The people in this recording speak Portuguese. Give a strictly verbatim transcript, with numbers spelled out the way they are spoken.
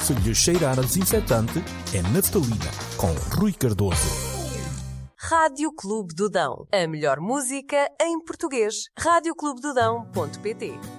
Se lhe cheirar a desinfetante, é naftalina, com Rui Cardoso. Rádio Clube do Dão. A melhor música em português. rádio clube do dão ponto pt